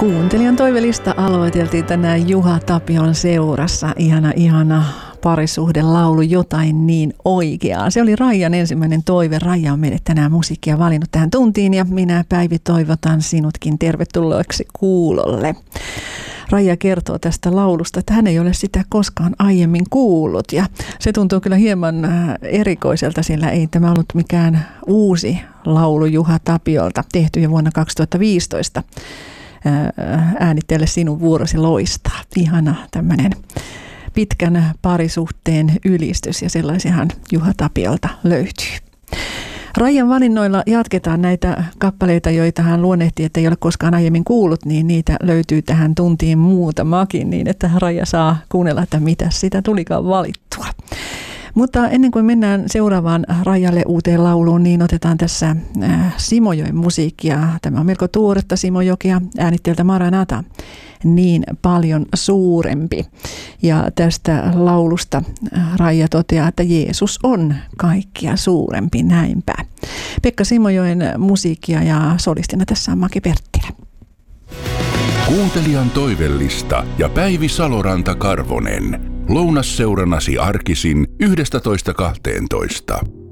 Kuuntelijan toivelista aloiteltiin tänään Juha Tapion seurassa. Ihana parisuhdelaulu Jotain niin oikeaa. Se oli Raijan ensimmäinen toive. Raija on meille tänään musiikkia valinnut tähän tuntiin ja minä Päivi toivotan sinutkin tervetulleeksi kuulolle. Raija kertoo tästä laulusta, että hän ei ole sitä koskaan aiemmin kuullut ja se tuntuu kyllä hieman erikoiselta, sillä ei tämä ollut mikään uusi laulu Juha Tapiolta, tehty jo vuonna 2015. Äänitteelle sinun vuorosi loistaa. Ihana tämmöinen pitkän parisuhteen ylistys ja sellaisiahan Juha Tapiolta löytyy. Raijan valinnoilla jatketaan näitä kappaleita, joita hän luonnehti, että ei ole koskaan aiemmin kuullut, niin niitä löytyy tähän tuntiin muutamakin, niin että Raija saa kuunnella, että mitä sitä tulikaan valittua. Mutta ennen kuin mennään seuraavaan Raijalle uuteen lauluun, niin otetaan tässä Simojoen musiikkia. Tämä on melko tuoretta Simojokea äänitteeltä Maranata, niin paljon suurempi. Ja tästä laulusta Raija toteaa, että Jeesus on kaikkia suurempi, näinpä. Pekka Simojoen musiikkia ja solistina tässä on Maki Perttilä. Kuuntelijan toivellista ja Päivi Saloranta-Karvonen. Lounasseurannasi arkisin 11.12.